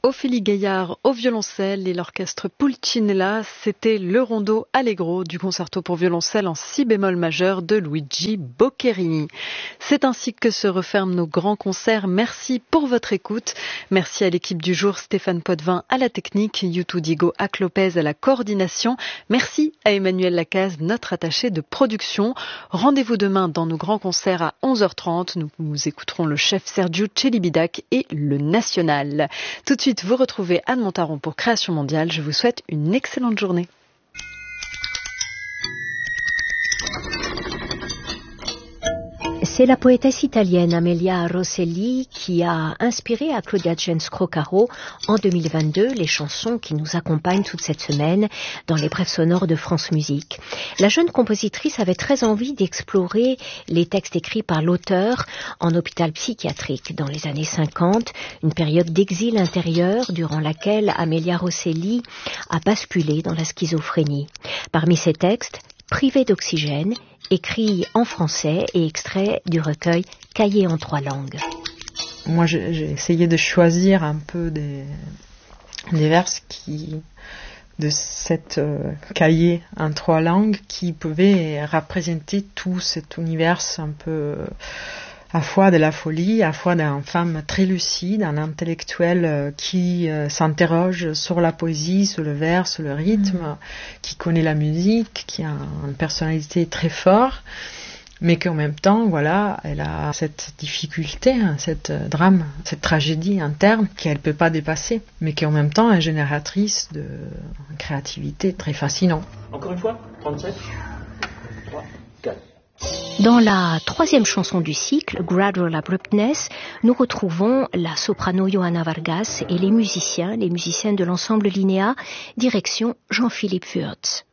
Ophélie Gaillard au violoncelle et l'orchestre Pulcinella, c'était le rondo Allegro du concerto pour violoncelle en si bémol majeur de Luigi Boccherini. C'est ainsi que se referment nos grands concerts. Merci pour votre écoute. Merci à l'équipe du jour, Stéphane Poitvin à la technique, Youtou Digo à Clopez à la coordination. Merci à Emmanuel Lacaze, notre attaché de production. Rendez-vous demain dans nos grands concerts à 11h30. Nous écouterons le chef Sergiu Celibidache et le National. Tout de suite, vous retrouvez Anne Montaron pour Création Mondiale. Je vous souhaite une excellente journée. C'est la poétesse italienne Amelia Rosselli qui a inspiré à Claudia Genscro-Caro en 2022 les chansons qui nous accompagnent toute cette semaine dans les brèves sonores de France Musique. La jeune compositrice avait très envie d'explorer les textes écrits par l'auteur en hôpital psychiatrique dans les années 50, une période d'exil intérieur durant laquelle Amelia Rosselli a basculé dans la schizophrénie. Parmi ses textes, Privé d'oxygène, écrit en français et extrait du recueil Cahiers en 3 langues. Moi, j'ai essayé de choisir un peu des vers de cette cahier en 3 langues qui pouvaient représenter tout cet univers un peu à la fois de la folie, à la fois d'une femme très lucide, un intellectuel qui s'interroge sur la poésie, sur le vers, sur le rythme, qui connaît la musique, qui a une personnalité très forte, mais qu'en même temps, voilà, elle a cette difficulté, cette drame, cette tragédie interne qu'elle ne peut pas dépasser, mais qui en même temps est génératrice de créativité très fascinante. Encore une fois, 37, 3, 4. Dans la 3e chanson du cycle, Gradual Abruptness, nous retrouvons la soprano Johanna Vargas et les musiciens de l'ensemble Linéa, direction Jean-Philippe Würz.